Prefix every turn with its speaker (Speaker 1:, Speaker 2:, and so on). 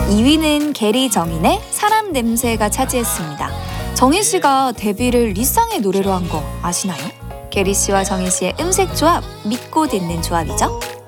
Speaker 1: 2위는 게리 정인의 사람 냄새가 차지했습니다. 정인 씨가 데뷔를 리쌍의 노래로 한 거 아시나요? 게리 씨와 정인 씨의 음색 조합 믿고 듣는 조합이죠.